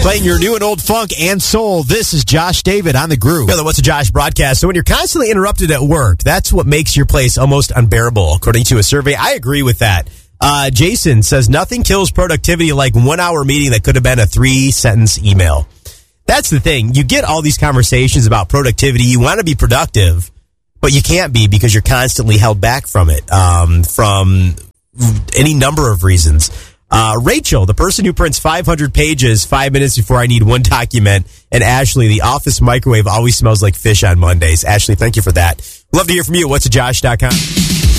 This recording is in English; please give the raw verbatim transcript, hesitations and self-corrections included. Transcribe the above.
Playing your new and old funk and soul, this is Josh David on The Groove. Yeah, the What's a Josh broadcast. So when you're constantly interrupted at work, that's what makes your place almost unbearable, according to a survey. I agree with that. Uh, Jason says, nothing kills productivity like one-hour meeting that could have been a three-sentence email. That's the thing. You get all these conversations about productivity. You want to be productive, but you can't be because you're constantly held back from it, um, from any number of reasons. Uh, Rachel, the person who prints five hundred pages five minutes before I need one document. And Ashley, the office microwave always smells like fish on Mondays. Ashley, thank you for that. Love to hear from you. What's a Josh dot com?